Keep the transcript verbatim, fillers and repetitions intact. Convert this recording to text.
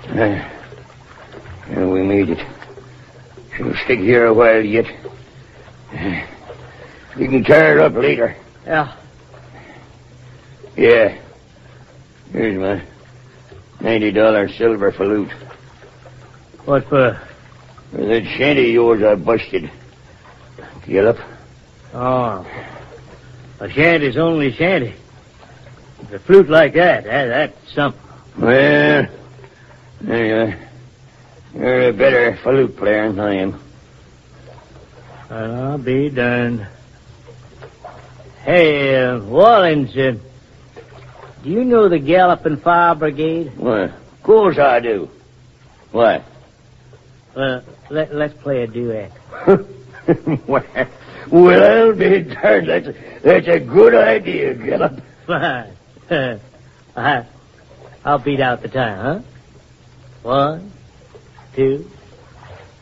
Uh, yeah, we made it. She'll stick here a while yet. Uh, we can tear it up later. Yeah. Yeah. Here's my ninety dollars silver for loot. What for? For that shanty of yours I busted. Gallop. Oh. A shanty's only a shanty. With a flute like that, that that's something. Well, anyway, you're a better flute player than I am. Well, I'll be darned. Hey, uh, Wallins, uh, do you know the Galloping Fire Brigade? Well, of course I do. What? Well, let, let's play a duet. well, well, I'll be darned. That's a, that's a good idea, Gallop. Fine. I, I'll beat out the time, huh? One, two,